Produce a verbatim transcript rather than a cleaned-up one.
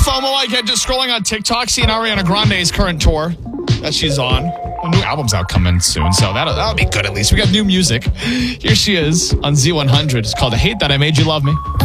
FOMO I get just scrolling on TikTok, seeing Ariana Grande's current tour that she's on. A new album's out coming soon, so that'll, that'll be good at least. We got new music. Here she is on Z one hundred. It's called I Hate That I Made You Love Me.